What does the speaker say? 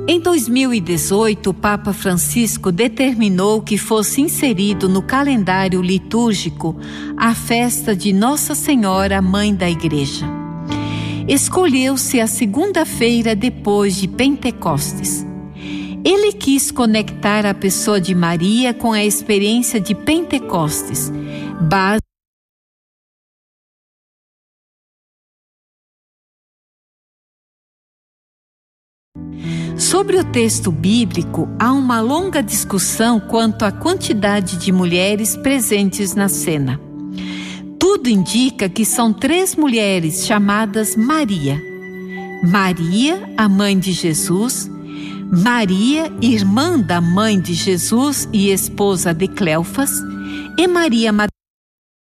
Em 2018, o Papa Francisco determinou que fosse inserido no calendário litúrgico a festa de Nossa Senhora, Mãe da Igreja. Escolheu-se a segunda-feira depois de Pentecostes. Ele quis conectar a pessoa de Maria com a experiência de Pentecostes, base Sobre o texto bíblico, há uma longa discussão quanto à quantidade de mulheres presentes na cena. Tudo indica que são 3 mulheres chamadas Maria. Maria, a mãe de Jesus; Maria, irmã da mãe de Jesus e esposa de Cleofas; e Maria Madalena.